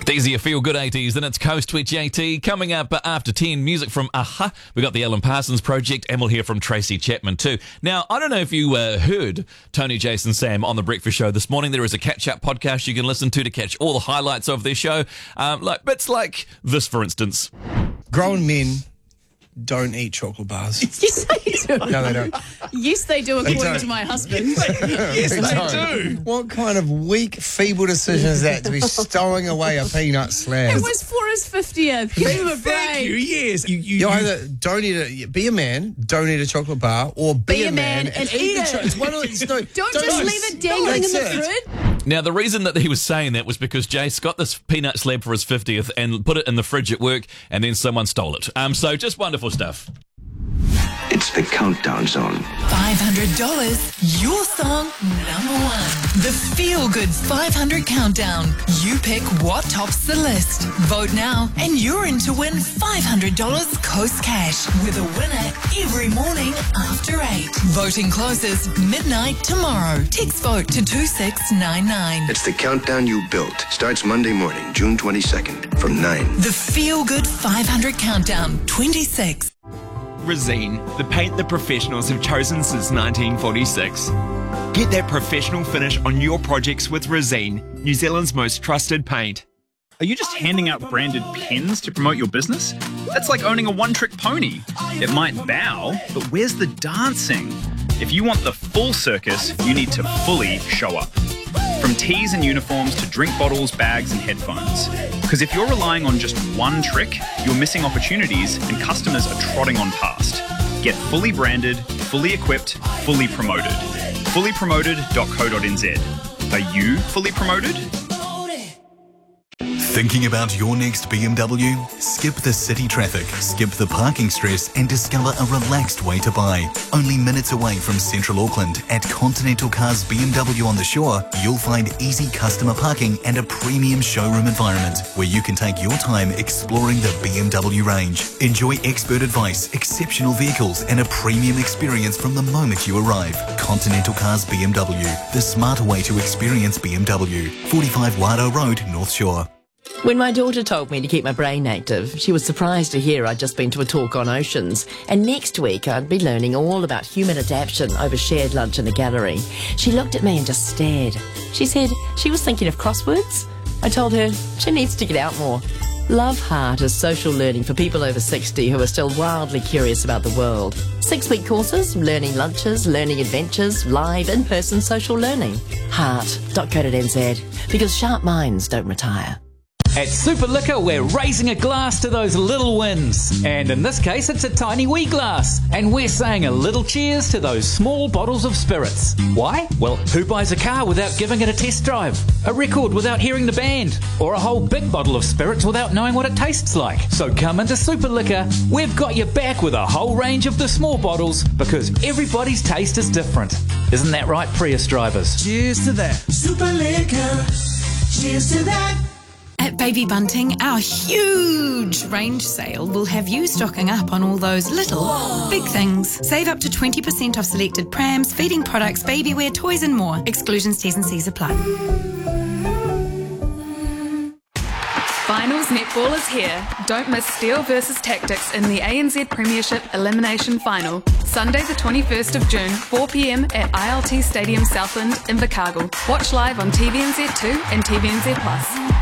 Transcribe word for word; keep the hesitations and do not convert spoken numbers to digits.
These are your feel-good eighties, then it's Coast Twitch eighty. Coming up after ten, music from Aha. We got the Alan Parsons Project, and we'll hear from Tracy Chapman too. Now, I don't know if you uh, heard Tony, Jason, Sam on The Breakfast Show this morning. There is a catch-up podcast you can listen to to catch all the highlights of their show. Um, like bits like this, for instance. Grown men don't eat chocolate bars. Yes, they do. No, they don't. Yes, they do, according don't. to my husband. Yes, They they don't. do. What kind of weak, feeble decision is that to be stowing away a peanut slab? It was for his fiftieth. Give him a Thank you, break. yes. You, you, You you- either don't eat a, be a man, don't eat a chocolate bar, or be, Be a man and eat the it. cho- it's one of those, no, Don't just leave it dangling in the that's it. fridge. Now, the reason that he was saying that was because Jace got this peanut slab for his fiftieth and put it in the fridge at work, and then someone stole it. Um, so just wonderful stuff. It's the Countdown Zone. five hundred dollars, your song number one. The Feel Good five hundred Countdown. You pick what tops the list. Vote now and you're in to win five hundred dollars Coast Cash with a winner every morning after eight. Voting closes midnight tomorrow. Text vote to two six nine nine. It's the Countdown You Built. Starts Monday morning, June twenty-second, from nine. The Feel Good five hundred Countdown twenty-six. Resene, the paint that professionals have chosen since nineteen forty-six. Get that professional finish on your projects with Resene, New Zealand's most trusted paint. Are you just handing out branded pens to promote your business? That's like owning a one-trick pony. It might bow, but where's the dancing? If you want the full circus, you need to fully show up. From tees and uniforms to drink bottles, bags and headphones. Because if you're relying on just one trick, you're missing opportunities and customers are trotting on past. Get fully branded, fully equipped, fully promoted. fully promoted dot co dot n z. Are you fully promoted? Thinking about your next B M W? Skip the city traffic, skip the parking stress and discover a relaxed way to buy. Only minutes away from Central Auckland at Continental Cars B M W on the Shore, you'll find easy customer parking and a premium showroom environment where you can take your time exploring the B M W range. Enjoy expert advice, exceptional vehicles and a premium experience from the moment you arrive. Continental Cars B M W, the smarter way to experience B M W. forty-five Wado Road, North Shore. When my daughter told me to keep my brain active, she was surprised to hear I'd just been to a talk on oceans, and next week I'd be learning all about human adaptation over shared lunch in a gallery. She looked at me and just stared. She said she was thinking of crosswords. I told her she needs to get out more. Love Heart is social learning for people over sixty who are still wildly curious about the world. Six-week courses, learning lunches, learning adventures, live in-person social learning. heart dot co dot n z, because sharp minds don't retire. At Super Liquor, we're raising a glass to those little wins. And in this case, it's a tiny wee glass. And we're saying a little cheers to those small bottles of spirits. Why? Well, who buys a car without giving it a test drive? A record without hearing the band? Or a whole big bottle of spirits without knowing what it tastes like? So come into Super Liquor. We've got your back with a whole range of the small bottles because everybody's taste is different. Isn't that right, Prius drivers? Cheers to that. Super Liquor. Cheers to that. At Baby Bunting, our huge range sale will have you stocking up on all those little, Whoa. big things. Save up to twenty percent off selected prams, feeding products, baby wear, toys and more. Exclusions, T's and C's apply. Finals netball is here. Don't miss Steel versus Tactics in the A N Z Premiership Elimination Final. Sunday the twenty-first of June, four p m at I L T Stadium Southland, Invercargill. Watch live on T V N Z two and T V N Z Plus.